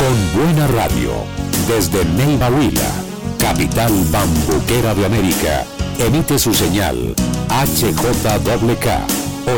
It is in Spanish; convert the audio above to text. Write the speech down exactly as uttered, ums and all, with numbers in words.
Con buena radio, desde Neiva Huila, capital bambuquera de América, emite su señal H J K K,